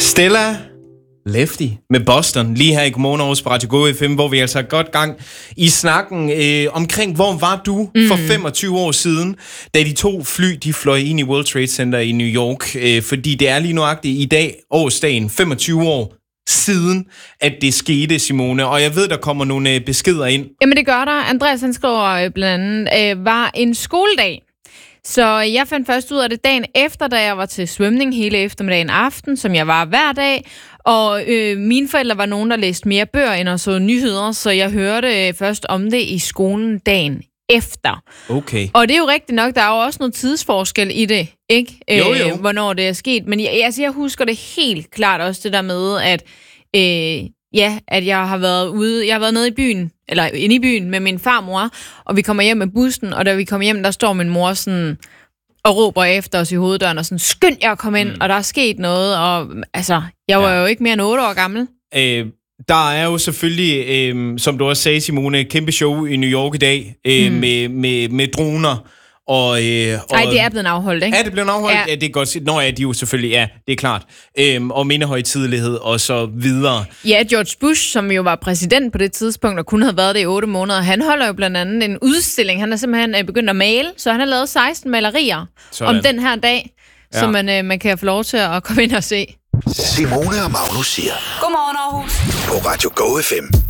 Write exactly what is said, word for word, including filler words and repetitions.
Stella Lefty med Boston, lige her i Godmorgen Aarhus på Radio Go F M, hvor vi altså er godt gang i snakken øh, omkring, hvor var du mm. for femogtyve år siden, da de to fly, de fløj ind i World Trade Center i New York, øh, fordi det er lige nuagtigt i dag, årsdagen, femogtyve år siden, at det skete, Simone, og jeg ved, der kommer nogle øh, beskeder ind. Jamen det gør der. Andreas, han skriver øh, blandt andet, øh, var en skoledag. Så jeg fandt først ud af det dagen efter, da jeg var til svømning hele eftermiddagen aften, som jeg var hver dag. Og øh, mine forældre var nogen, der læste mere bøger end at så nyheder, så jeg hørte øh, først om det i skolen dagen efter. Okay. Og det er jo rigtigt nok, der er jo også noget tidsforskel i det, ikke? Jo, jo. Øh, hvornår det er sket. Men jeg, altså, jeg husker det helt klart også det der med, at øh, ja, at jeg har været ude, jeg har været nede i byen, eller inde i byen med min farmor, og vi kommer hjem med bussen, og da vi kommer hjem, der står min mor sådan og råber efter os i hoveddøren, og sådan, skynd jer at komme ind, mm. og der er sket noget, og altså, jeg var ja. jo ikke mere end otte år gammel. Øh, der er jo selvfølgelig, øh, som du også sagde, Simone, et kæmpe show i New York i dag, øh, mm. med, med, med droner. Og, øh, og, Ej, det er blevet afholdt, ikke? Er det blevet afholdt? Ja, ja det er godt. Nå ja, de jo selvfølgelig, ja, det er klart. Øhm, og mindehøjtidelighed og så videre. Ja, George Bush, som jo var præsident på det tidspunkt, og kun havde været det i otte måneder, han holder jo blandt andet en udstilling. Han er simpelthen begyndt at male, så han har lavet seksten malerier Sådan. om den her dag, ja. som man, øh, man kan få lov til at komme ind og se. Simone og Magnus siger. Godmorgen, Aarhus. På Radio Go F M.